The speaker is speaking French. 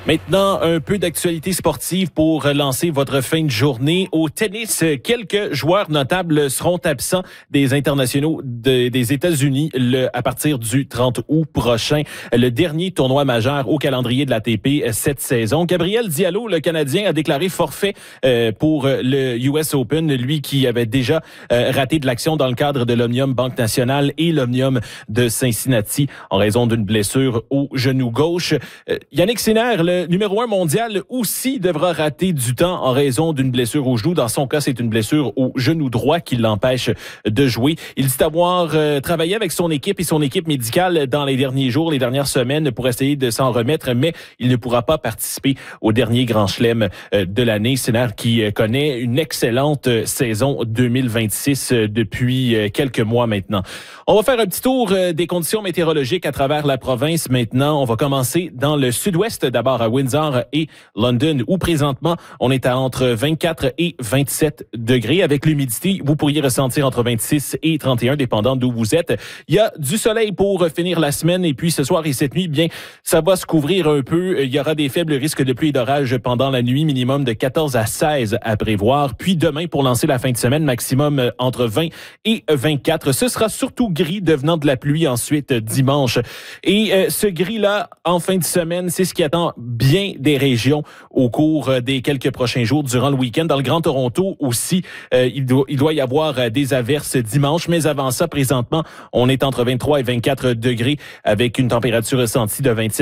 Maintenant, un peu d'actualité sportive pour lancer votre fin de journée. Au tennis, quelques joueurs notables seront absents des internationaux des États-Unis à partir du 30 août prochain. Le dernier tournoi majeur au calendrier de l'ATP cette saison. Gabriel Diallo, le Canadien, a déclaré forfait pour le US Open, lui qui avait déjà raté de l'action dans le cadre de l'Omnium Banque Nationale et l'Omnium de Cincinnati en raison d'une blessure au genou gauche. Yannick Sinner, le numéro 1 mondial, aussi devra rater du temps en raison d'une blessure au genou. Dans son cas, c'est une blessure au genou droit qui l'empêche de jouer. Il dit avoir travaillé avec son équipe et son équipe médicale dans les derniers jours, les dernières semaines pour essayer de s'en remettre, mais il ne pourra pas participer au dernier Grand Chelem de l'année. Sinner qui connaît une excellente saison 2026 depuis quelques mois maintenant. On va faire un petit tour des conditions météorologiques à travers la province maintenant. On va commencer dans le sud-ouest, d'abord à Windsor et London, où présentement, on est à entre 24 et 27 degrés. Avec l'humidité, vous pourriez ressentir entre 26 et 31, dépendant d'où vous êtes. Il y a du soleil pour finir la semaine, et puis ce soir et cette nuit, bien, ça va se couvrir un peu. Il y aura des faibles risques de pluie et d'orage pendant la nuit, minimum de 14 à 16 à prévoir. Puis demain, pour lancer la fin de semaine, maximum entre 20 et 24. Ce sera surtout gris, devenant de la pluie ensuite dimanche. Et ce gris-là, en fin de semaine, c'est ce qui attend bien des régions au cours des quelques prochains jours durant le week-end. Dans le Grand Toronto aussi, il doit y avoir des averses dimanche, mais avant ça, présentement, on est entre 23 et 24 degrés avec une température ressentie de 27